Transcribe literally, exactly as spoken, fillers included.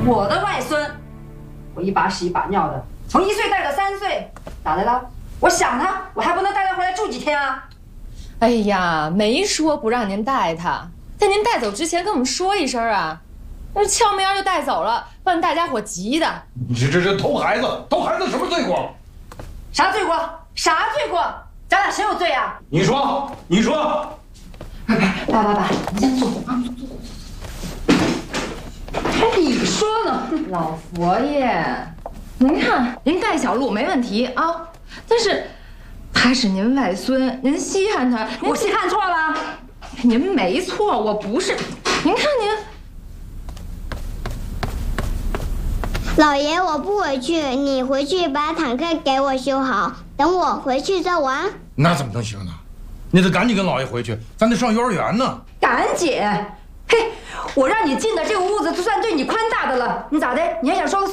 我的外孙，我一把屎一把尿的，从一岁带到三岁，咋的了？我想他，我还不能带他回来住几天啊？ 哎呀，没说不让您带他，在您带走之前跟我们说一声啊，那俏苗就带走了，把大家伙急的。 你这这这偷孩子，偷孩子什么罪过？ 啥罪过？啥罪过？咱俩谁有罪啊？ 你说，你说。 爸爸爸，你先坐啊，坐坐坐。还你说呢？ 老佛爷，您看您带小路没问题啊，但是他是您外孙，您稀罕他， 我稀罕错了？ 您没错，我不是。您看您。 老爷，我不回去，你回去把坦克给我修好，等我回去再玩。 那怎么能行呢？你得赶紧跟老爷回去，咱得上幼儿园呢。 赶紧！嘿，我让你进的这个屋子，就算对你宽大的了，你咋的？你还想说个